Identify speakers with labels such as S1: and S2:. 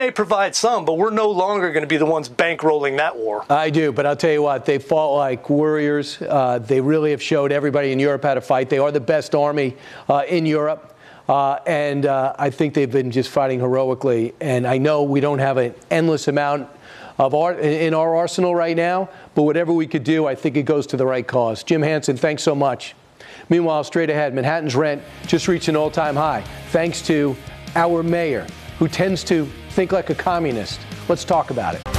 S1: may provide some, but we're no longer going to be the ones bankrolling that war.
S2: I do, but I'll tell you what, they fought like warriors. They really have showed everybody in Europe how to fight. They are the best army in Europe, and I think they've been just fighting heroically. And I know we don't have an endless amount of in our arsenal right now, but whatever we could do, I think it goes to the right cause. Jim Hansen, thanks so much. Meanwhile, straight ahead, Manhattan's rent just reached an all-time high, thanks to our mayor, who tends to think like a communist. Let's talk about it.